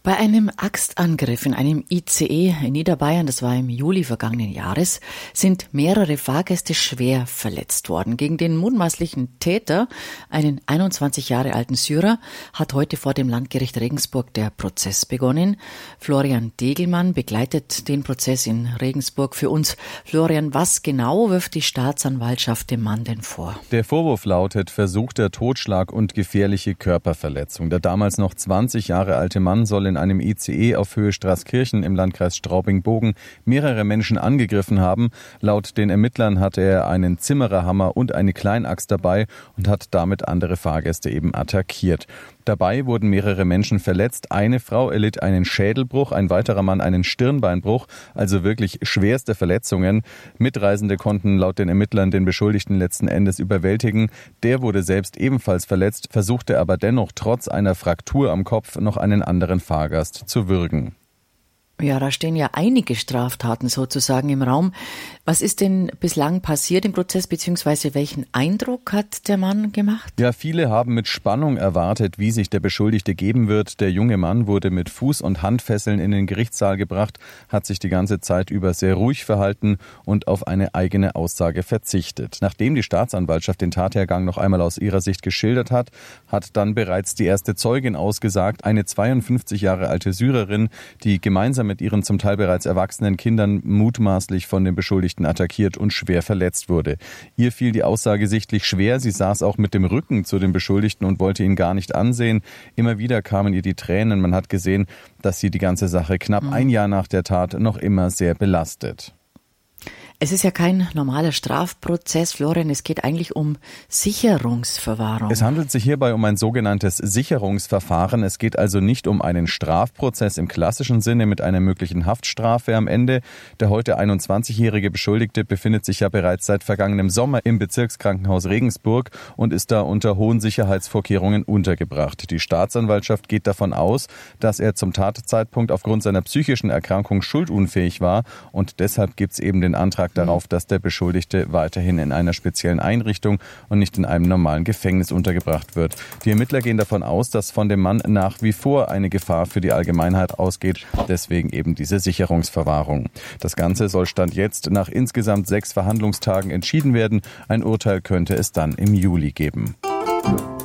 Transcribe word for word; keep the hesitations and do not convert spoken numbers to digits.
Bei einem Axtangriff in einem I C E in Niederbayern, das war im Juli vergangenen Jahres, sind mehrere Fahrgäste schwer verletzt worden. Gegen den mutmaßlichen Täter, einen einundzwanzig Jahre alten Syrer, hat heute vor dem Landgericht Regensburg der Prozess begonnen. Florian Degelmann begleitet den Prozess in Regensburg für uns. Florian, was genau wirft die Staatsanwaltschaft dem Mann denn vor? Der Vorwurf lautet versuchter Totschlag und gefährliche Körperverletzung. Der damals noch zwanzig Jahre alte Mann soll in einem I C E auf Höhe Straßkirchen im Landkreis Straubing-Bogen mehrere Menschen angegriffen haben. Laut den Ermittlern hatte er einen Zimmererhammer und eine Kleinaxt dabei und hat damit andere Fahrgäste eben attackiert. Dabei wurden mehrere Menschen verletzt. Eine Frau erlitt einen Schädelbruch, ein weiterer Mann einen Stirnbeinbruch, also wirklich schwerste Verletzungen. Mitreisende konnten laut den Ermittlern den Beschuldigten letzten Endes überwältigen. Der wurde selbst ebenfalls verletzt, versuchte aber dennoch trotz einer Fraktur am Kopf noch einen anderen Fahrgast zu würgen. Ja, da stehen ja einige Straftaten sozusagen im Raum. Was ist denn bislang passiert im Prozess, beziehungsweise welchen Eindruck hat der Mann gemacht? Ja, viele haben mit Spannung erwartet, wie sich der Beschuldigte geben wird. Der junge Mann wurde mit Fuß- und Handfesseln in den Gerichtssaal gebracht, hat sich die ganze Zeit über sehr ruhig verhalten und auf eine eigene Aussage verzichtet. Nachdem die Staatsanwaltschaft den Tathergang noch einmal aus ihrer Sicht geschildert hat, hat dann bereits die erste Zeugin ausgesagt, eine zweiundfünfzig Jahre alte Syrerin, die gemeinsam mit ihren zum Teil bereits erwachsenen Kindern mutmaßlich von den Beschuldigten attackiert und schwer verletzt wurde. Ihr fiel die Aussage sichtlich schwer. Sie saß auch mit dem Rücken zu den Beschuldigten und wollte ihn gar nicht ansehen. Immer wieder kamen ihr die Tränen. Man hat gesehen, dass sie die ganze Sache knapp ein Jahr nach der Tat noch immer sehr belastet. Es ist ja kein normaler Strafprozess, Florian, es geht eigentlich um Sicherungsverwahrung. Es handelt sich hierbei um ein sogenanntes Sicherungsverfahren. Es geht also nicht um einen Strafprozess im klassischen Sinne mit einer möglichen Haftstrafe am Ende. Der heute einundzwanzigjährige Beschuldigte befindet sich ja bereits seit vergangenem Sommer im Bezirkskrankenhaus Regensburg und ist da unter hohen Sicherheitsvorkehrungen untergebracht. Die Staatsanwaltschaft geht davon aus, dass er zum Tatzeitpunkt aufgrund seiner psychischen Erkrankung schuldunfähig war und deshalb gibt es eben den Antrag darauf, dass der Beschuldigte weiterhin in einer speziellen Einrichtung und nicht in einem normalen Gefängnis untergebracht wird. Die Ermittler gehen davon aus, dass von dem Mann nach wie vor eine Gefahr für die Allgemeinheit ausgeht, deswegen eben diese Sicherungsverwahrung. Das Ganze soll Stand jetzt nach insgesamt sechs Verhandlungstagen entschieden werden. Ein Urteil könnte es dann im Juli geben.